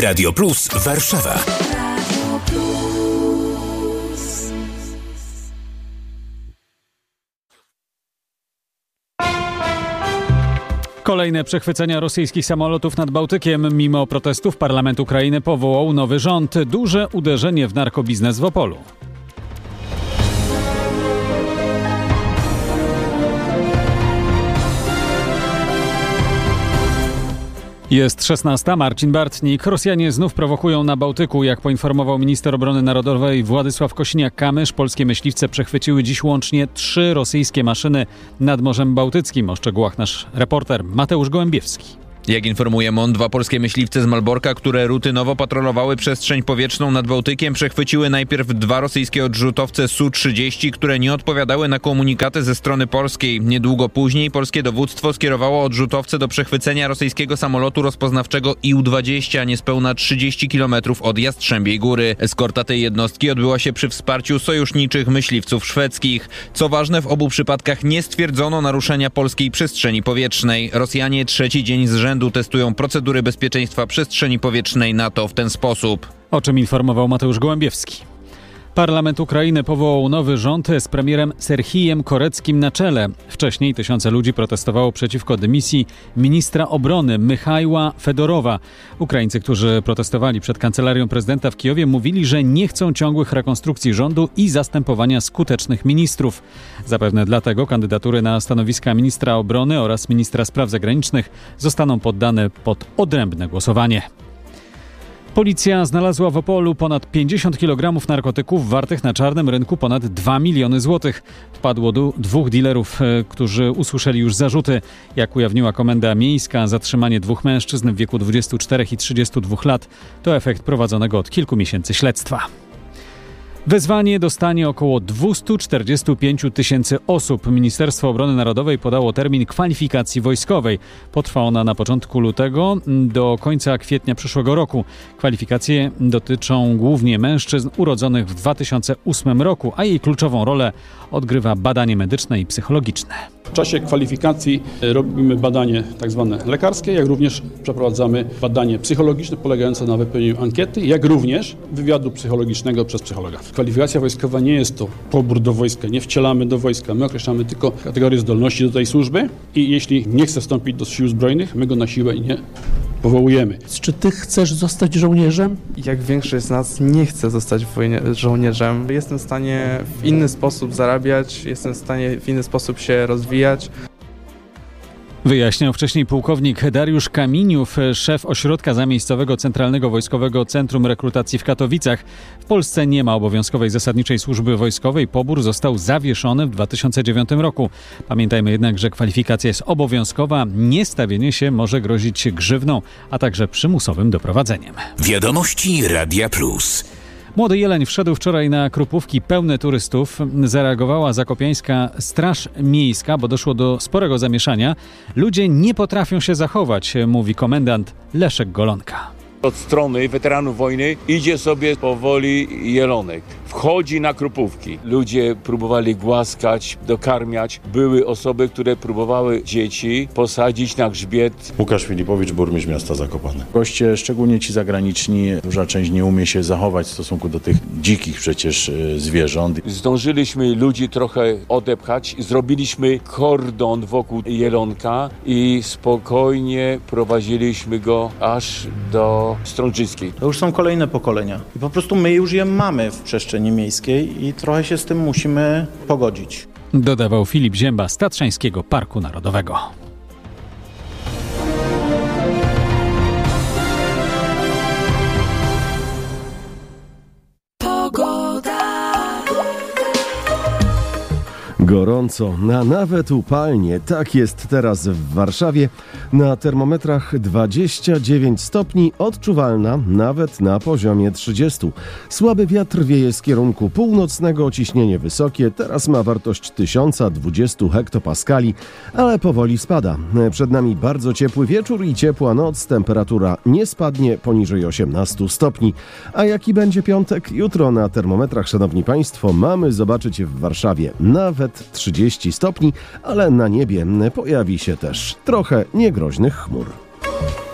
Radio Plus Warszawa. Kolejne przechwycenia rosyjskich samolotów nad Bałtykiem. Mimo protestów parlament Ukrainy powołał nowy rząd. Duże uderzenie w narkobiznes w Opolu. Jest 16. Marcin Bartnik. Rosjanie znów prowokują na Bałtyku. Jak poinformował minister obrony narodowej Władysław Kosiniak-Kamysz, polskie myśliwce przechwyciły dziś łącznie 3 rosyjskie maszyny nad Morzem Bałtyckim. O szczegółach nasz reporter Mateusz Gołębiewski. Jak informuje MON, 2 polskie myśliwce z Malborka, które rutynowo patrolowały przestrzeń powietrzną nad Bałtykiem, przechwyciły najpierw 2 rosyjskie odrzutowce Su-30, które nie odpowiadały na komunikaty ze strony polskiej. Niedługo później polskie dowództwo skierowało odrzutowce do przechwycenia rosyjskiego samolotu rozpoznawczego IU-20, niespełna 30 km od Jastrzębiej Góry. Eskorta tej jednostki odbyła się przy wsparciu sojuszniczych myśliwców szwedzkich. Co ważne, w obu przypadkach nie stwierdzono naruszenia polskiej przestrzeni powietrznej. Rosjanie 3. dzień z rzędu testują procedury bezpieczeństwa przestrzeni powietrznej NATO w ten sposób. O czym informował Mateusz Gołębiewski. Parlament Ukrainy powołał nowy rząd z premierem Serhijem Koreckim na czele. Wcześniej tysiące ludzi protestowało przeciwko dymisji ministra obrony Michajła Fedorowa. Ukraińcy, którzy protestowali przed kancelarią prezydenta w Kijowie, mówili, że nie chcą ciągłych rekonstrukcji rządu i zastępowania skutecznych ministrów. Zapewne dlatego kandydatury na stanowiska ministra obrony oraz ministra spraw zagranicznych zostaną poddane pod odrębne głosowanie. Policja znalazła w Opolu ponad 50 kg narkotyków wartych na czarnym rynku ponad 2 miliony złotych. Wpadło 2 dealerów, którzy usłyszeli już zarzuty. Jak ujawniła Komenda Miejska, zatrzymanie 2 mężczyzn w wieku 24 i 32 lat to efekt prowadzonego od kilku miesięcy śledztwa. Wezwanie dostanie około 245 tysięcy osób. Ministerstwo Obrony Narodowej podało termin kwalifikacji wojskowej. Potrwa ona na początku lutego do końca kwietnia przyszłego roku. Kwalifikacje dotyczą głównie mężczyzn urodzonych w 2008 roku, a jej kluczową rolę odgrywa badanie medyczne i psychologiczne. W czasie kwalifikacji robimy badanie tak zwane lekarskie, jak również przeprowadzamy badanie psychologiczne polegające na wypełnieniu ankiety, jak również wywiadu psychologicznego przez psychologa. Kwalifikacja wojskowa nie jest to pobór do wojska, nie wcielamy do wojska, my określamy tylko kategorię zdolności do tej służby i jeśli nie chce wstąpić do sił zbrojnych, my go na siłę nie powołujemy. Czy ty chcesz zostać żołnierzem? Jak większość z nas nie chce zostać żołnierzem, jestem w stanie w inny sposób zarabiać, jestem w stanie w inny sposób się rozwijać. Wyjaśniał wcześniej pułkownik Dariusz Kaminiów, szef ośrodka zamiejscowego Centralnego Wojskowego Centrum Rekrutacji w Katowicach. W Polsce nie ma obowiązkowej zasadniczej służby wojskowej. Pobór został zawieszony w 2009 roku. Pamiętajmy jednak, że kwalifikacja jest obowiązkowa. Niestawienie się może grozić grzywną, a także przymusowym doprowadzeniem. Wiadomości Radia Plus. Młody jeleń wszedł wczoraj na Krupówki pełne turystów. Zareagowała zakopiańska Straż Miejska, bo doszło do sporego zamieszania. Ludzie nie potrafią się zachować, mówi komendant Leszek Golonka. Od strony weteranów wojny idzie sobie powoli jelonek. Wchodzi na Krupówki. Ludzie próbowali głaskać, dokarmiać. Były osoby, które próbowały dzieci posadzić na grzbiet. Łukasz Filipowicz, burmistrz miasta Zakopane. Goście, szczególnie ci zagraniczni, duża część nie umie się zachować w stosunku do tych dzikich przecież zwierząt. Zdążyliśmy ludzi trochę odepchać. Zrobiliśmy kordon wokół jelonka i spokojnie prowadziliśmy go aż do Strączyckiej. To już są kolejne pokolenia. I po prostu my już je mamy w przestrzeni miejskiej i trochę się z tym musimy pogodzić. Dodawał Filip Zięba z Tatrzańskiego Parku Narodowego. Gorąco, a nawet upalnie. Tak jest teraz w Warszawie. Na termometrach 29 stopni, odczuwalna nawet na poziomie 30. Słaby wiatr wieje z kierunku północnego, ciśnienie wysokie. Teraz ma wartość 1020 hektopaskali, ale powoli spada. Przed nami bardzo ciepły wieczór i ciepła noc. Temperatura nie spadnie poniżej 18 stopni. A jaki będzie piątek? Jutro na termometrach, szanowni państwo, mamy zobaczyć w Warszawie nawet 30 stopni, ale na niebie pojawi się też trochę niegroźnych chmur.